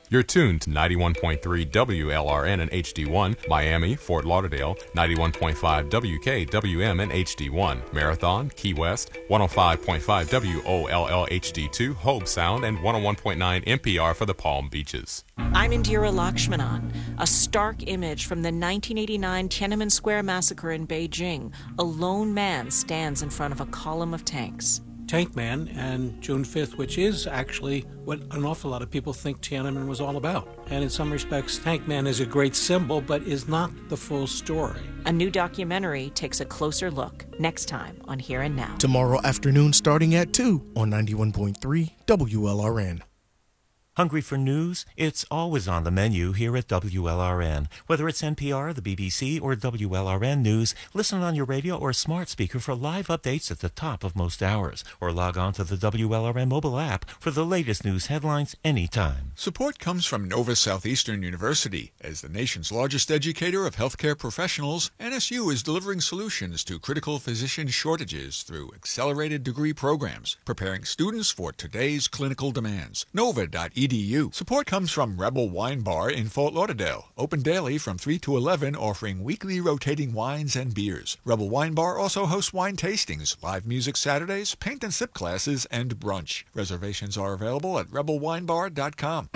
You're tuned to 91.3 WLRN and HD1, Miami, Fort Lauderdale, 91.5 WKWM and HD1, Marathon, Key West, 105.5 WOLL HD2, Hope Sound, and 101.9 NPR for the Palm Beaches. I'm Indira Lakshmanan. A stark image from the 1989 Tiananmen Square massacre in Beijing. A lone man stands in front of a column of tanks. Tank Man and June 5th, which is actually what an awful lot of people think Tiananmen was all about. And in some respects, Tank Man is a great symbol, but is not the full story. A new documentary takes a closer look next time on Here and Now. Tomorrow afternoon starting at 2 on 91.3 WLRN. Hungry for news? It's always on the menu here at WLRN. Whether it's NPR, the BBC, or WLRN News, listen on your radio or smart speaker for live updates at the top of most hours, or log on to the WLRN mobile app for the latest news headlines anytime. Support comes from Nova Southeastern University. As the nation's largest educator of healthcare professionals, NSU is delivering solutions to critical physician shortages through accelerated degree programs, preparing students for today's clinical demands. Nova.edu. Support comes from Rebel Wine Bar in Fort Lauderdale. Open daily from 3 to 11, offering weekly rotating wines and beers. Rebel Wine Bar also hosts wine tastings, live music Saturdays, paint and sip classes, and brunch. Reservations are available at rebelwinebar.com.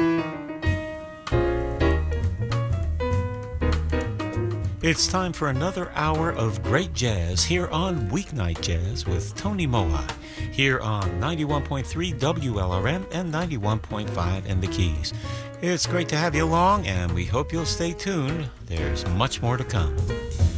It's time for another hour of great jazz here on Weeknight Jazz with Tony Moa, here on 91.3 WLRN and 91.5 in the Keys. It's great to have you along, and we hope you'll stay tuned. There's much more to come.